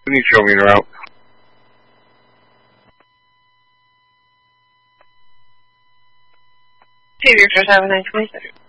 Can you show me the route? Savior 7926.